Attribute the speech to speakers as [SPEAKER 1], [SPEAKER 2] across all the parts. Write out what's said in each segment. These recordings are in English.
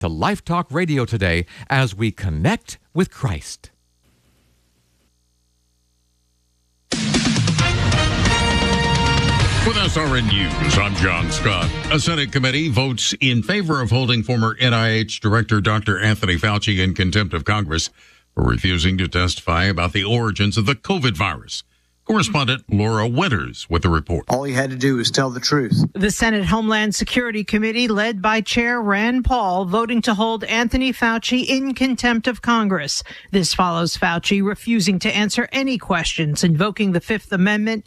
[SPEAKER 1] to Life Talk Radio today as we connect with Christ.
[SPEAKER 2] With SRN News, I'm John Scott. A Senate committee votes in favor of holding former NIH Director Dr. Anthony Fauci in contempt of Congress for refusing to testify about the origins of the COVID virus. Correspondent Laura Winters with the report.
[SPEAKER 3] All he had to do was tell the truth.
[SPEAKER 4] The Senate Homeland Security Committee, led by Chair Rand Paul, voting to hold Anthony Fauci in contempt of Congress. This follows Fauci refusing to answer any questions, invoking the Fifth Amendment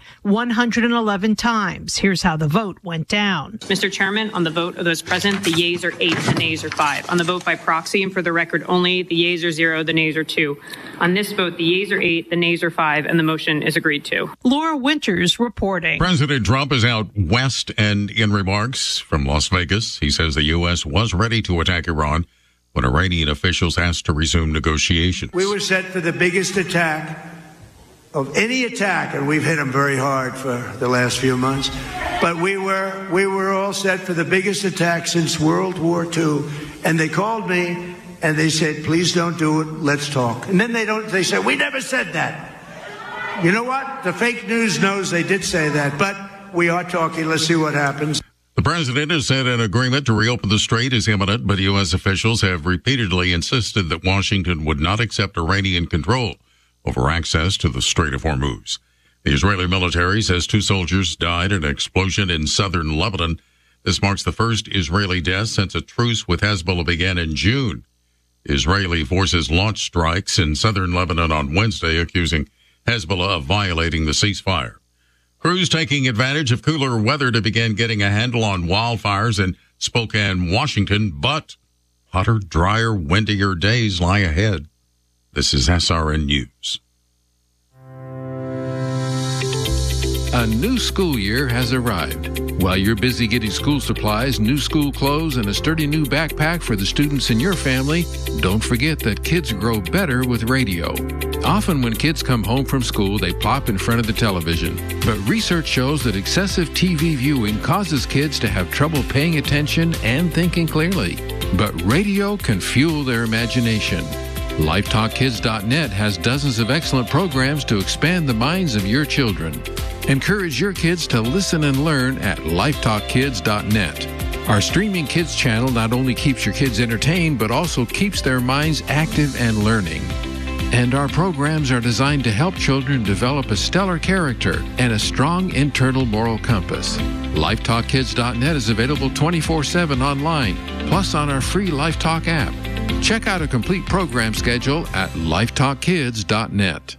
[SPEAKER 4] 111 times. Here's how the vote went down.
[SPEAKER 5] Mr. Chairman, on the vote of those present, the yeas are 8, the nays are 5. On the vote by proxy, and for the record only, the yeas are 0, the nays are 2. On this vote, the yeas are 8, the nays are 5, and the motion is agreed to.
[SPEAKER 4] Laura Winters reporting.
[SPEAKER 2] President Trump is out west, and in remarks from Las Vegas, he says the U.S. was ready to attack Iran when Iranian officials asked to resume negotiations.
[SPEAKER 6] We were set for the biggest attack of any attack, and we've hit them very hard for the last few months. But we were all set for the biggest attack since World War II. And they called me and they said, please don't do it. Let's talk. And then they said, we never said that. You know what? The fake news knows they did say that, but we are talking. Let's see what happens.
[SPEAKER 2] The president has said an agreement to reopen the strait is imminent, but U.S. officials have repeatedly insisted that Washington would not accept Iranian control over access to the Strait of Hormuz. The Israeli military says 2 soldiers died in an explosion in southern Lebanon. This marks the first Israeli death since a truce with Hezbollah began in June. Israeli forces launched strikes in southern Lebanon on Wednesday, accusing Hezbollah of violating the ceasefire. Crews taking advantage of cooler weather to begin getting a handle on wildfires in Spokane, Washington, but hotter, drier, windier days lie ahead. This is SRN News.
[SPEAKER 7] A new school year has arrived. While you're busy getting school supplies, new school clothes, and a sturdy new backpack for the students in your family, don't forget that kids grow better with radio. Often when kids come home from school, they plop in front of the television. But research shows that excessive TV viewing causes kids to have trouble paying attention and thinking clearly. But radio can fuel their imagination. LifeTalkKids.net has dozens of excellent programs to expand the minds of your children. Encourage your kids to listen and learn at LifeTalkKids.net. Our streaming kids channel not only keeps your kids entertained, but also keeps their minds active and learning. And our programs are designed to help children develop a stellar character and a strong internal moral compass. LifeTalkKids.net is available 24/7 online, plus on our free LifeTalk app. Check out a complete program schedule at LifeTalkKids.net.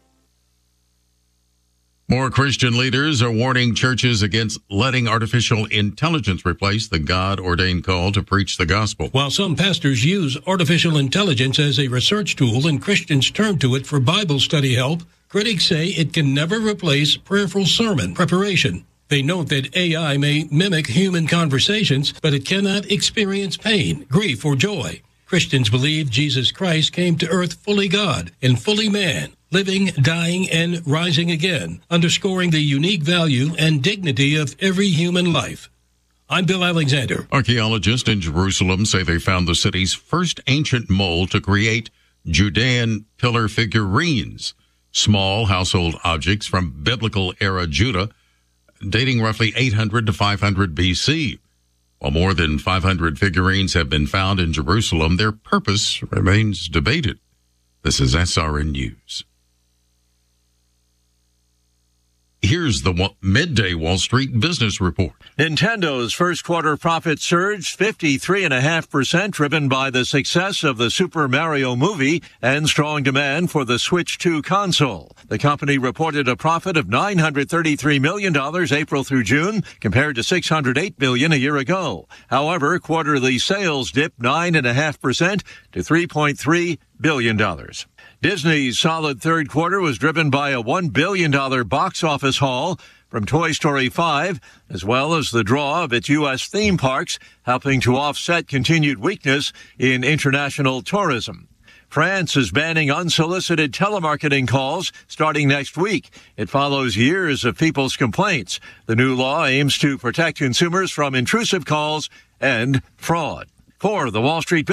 [SPEAKER 2] More Christian leaders are warning churches against letting artificial intelligence replace the God-ordained call to preach the gospel.
[SPEAKER 8] While some pastors use artificial intelligence as a research tool and Christians turn to it for Bible study help, critics say it can never replace prayerful sermon preparation. They note that AI may mimic human conversations, but it cannot experience pain, grief, or joy. Christians believe Jesus Christ came to earth fully God and fully man, living, dying, and rising again, underscoring the unique value and dignity of every human life. I'm Bill Alexander.
[SPEAKER 2] Archaeologists in Jerusalem say they found the city's first ancient mold to create Judean pillar figurines, small household objects from biblical-era Judah, dating roughly 800 to 500 BC. While more than 500 figurines have been found in Jerusalem, their purpose remains debated. This is SRN News. Here's the midday Wall Street Business Report.
[SPEAKER 9] Nintendo's first quarter profit surged 53.5%, driven by the success of the Super Mario movie and strong demand for the Switch 2 console. The company reported a profit of $933 million April through June, compared to $608 million a year ago. However, quarterly sales dipped 9.5% to $3.3 billion. Disney's solid third quarter was driven by a $1 billion box office haul from Toy Story 5, as well as the draw of its U.S. theme parks, helping to offset continued weakness in international tourism. France is banning unsolicited telemarketing calls starting next week. It follows years of people's complaints. The new law aims to protect consumers from intrusive calls and fraud. For the Wall Street